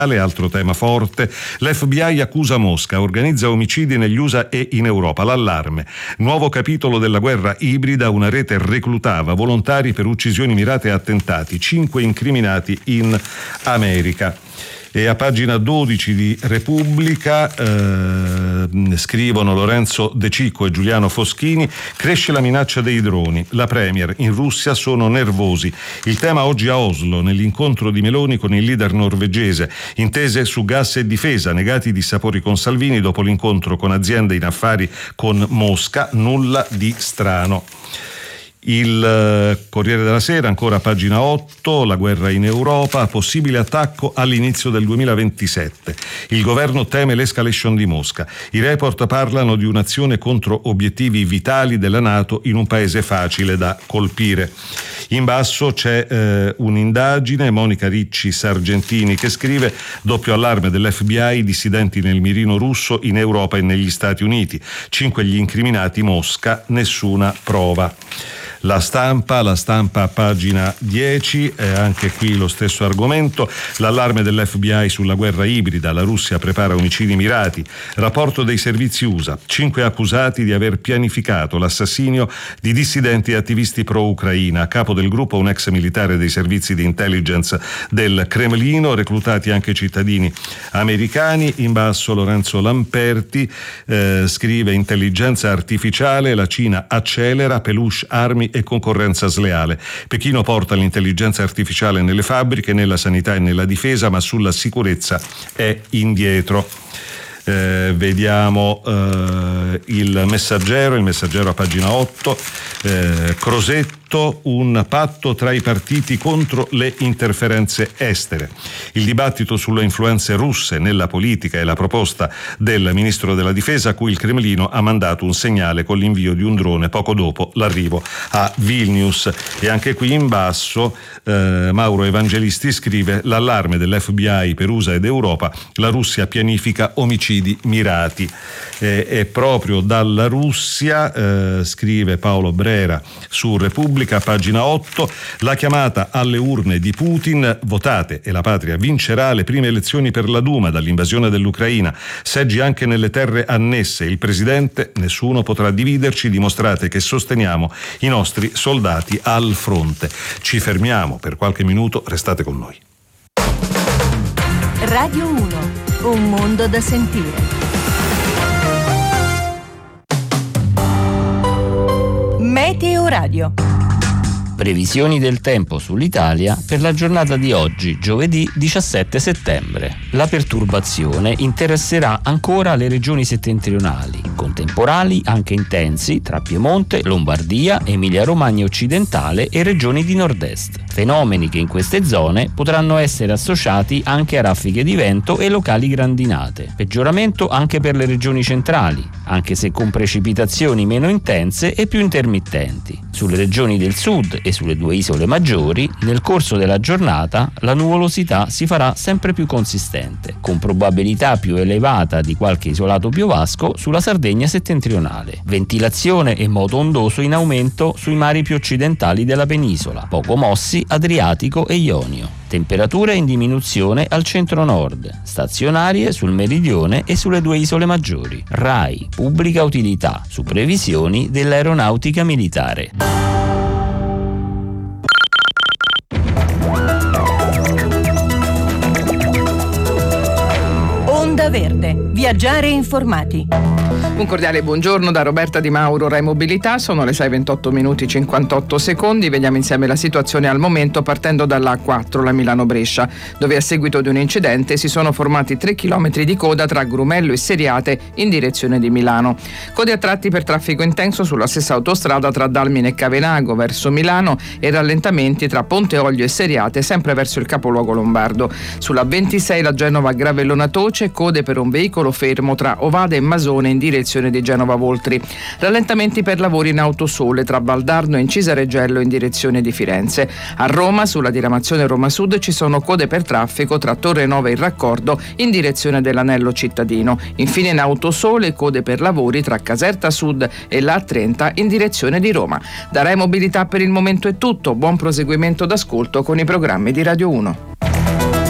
Altro tema forte, l'FBI accusa Mosca, organizza omicidi negli USA e in Europa, l'allarme. Nuovo capitolo della guerra ibrida, una rete reclutava volontari per uccisioni mirate e attentati, 5 incriminati in America. E a pagina 12 di Repubblica scrivono Lorenzo De Cicco e Giuliano Foschini: cresce la minaccia dei droni, la Premier, in Russia sono nervosi. Il tema oggi a Oslo, nell'incontro di Meloni con il leader norvegese, intese su gas e difesa, negati i dissapori con Salvini dopo l'incontro con aziende in affari con Mosca, nulla di strano. Il Corriere della Sera, ancora pagina 8, la guerra in Europa, possibile attacco all'inizio del 2027. Il governo teme l'escalation di Mosca. I report parlano di un'azione contro obiettivi vitali della NATO in un paese facile da colpire. In basso c'è un'indagine, Monica Ricci Sargentini, che scrive: doppio allarme dell'FBI, dissidenti nel mirino russo in Europa e negli Stati Uniti. 5 gli incriminati, Mosca, nessuna prova. La stampa a pagina 10, anche qui lo stesso argomento, l'allarme dell'FBI sulla guerra ibrida, la Russia prepara omicidi mirati, rapporto dei servizi USA, 5 accusati di aver pianificato l'assassinio di dissidenti e attivisti pro-Ucraina, a capo del gruppo un ex militare dei servizi di intelligence del Cremlino, reclutati anche cittadini americani. In basso Lorenzo Lamperti scrive: intelligenza artificiale, la Cina accelera, peluche, armi e concorrenza sleale. Pechino porta l'intelligenza artificiale nelle fabbriche, nella sanità e nella difesa, ma sulla sicurezza è indietro. Vediamo il Messaggero a pagina 8, Crosetto, un patto tra i partiti contro le interferenze estere. Il dibattito sulle influenze russe nella politica e la proposta del ministro della difesa, a cui il Cremlino ha mandato un segnale con l'invio di un drone poco dopo l'arrivo a Vilnius. E anche qui in basso Mauro Evangelisti scrive: l'allarme dell'FBI per USA ed Europa, la Russia pianifica omicidi mirati. E proprio dalla Russia scrive Paolo Brera su Repubblica, pagina 8, la chiamata alle urne di Putin: votate e la patria vincerà le prime elezioni per la Duma dall'invasione dell'Ucraina, seggi anche nelle terre annesse, il presidente: nessuno potrà dividerci, dimostrate che sosteniamo i nostri soldati al fronte. Ci fermiamo per qualche minuto, restate con noi. Radio 1, un mondo da sentire. Meteo Radio. Previsioni del tempo sull'Italia per la giornata di oggi, giovedì 17 settembre. La perturbazione interesserà ancora le regioni settentrionali, con temporali anche intensi tra Piemonte, Lombardia, Emilia-Romagna occidentale e regioni di nord-est. Fenomeni che in queste zone potranno essere associati anche a raffiche di vento e locali grandinate. Peggioramento anche per le regioni centrali, anche se con precipitazioni meno intense e più intermittenti. Sulle regioni del sud e sulle 2 isole maggiori, nel corso della giornata la nuvolosità si farà sempre più consistente, con probabilità più elevata di qualche isolato piovasco sulla Sardegna settentrionale. Ventilazione e moto ondoso in aumento sui mari più occidentali della penisola, poco mossi Adriatico e Ionio. Temperature in diminuzione al centro-nord, stazionarie sul meridione e sulle 2 isole maggiori. RAI, pubblica utilità, su previsioni dell'aeronautica militare. Onda Verde, viaggiare informati. Un cordiale buongiorno da Roberta Di Mauro, Rai Mobilità. Sono le 6:28 minuti 58 secondi. Vediamo insieme la situazione al momento partendo dalla A4, la Milano-Brescia, dove a seguito di un incidente si sono formati 3 chilometri di coda tra Grumello e Seriate in direzione di Milano. Code a tratti per traffico intenso sulla stessa autostrada tra Dalmine e Cavenago verso Milano e rallentamenti tra Ponte Olio e Seriate sempre verso il capoluogo lombardo. Sulla 26 la Genova-Gravellona-Toce, code per un veicolo fermo tra Ovada e Masone in direzione di Genova Voltri. Rallentamenti per lavori in Autosole tra Valdarno e Incisareggello in direzione di Firenze. A Roma, sulla diramazione Roma Sud, ci sono code per traffico tra Torre Nova e il Raccordo in direzione dell'Anello Cittadino. Infine in Autosole, code per lavori tra Caserta Sud e la A30 in direzione di Roma. Da Rai Mobilità per il momento è tutto. Buon proseguimento d'ascolto con i programmi di Radio 1.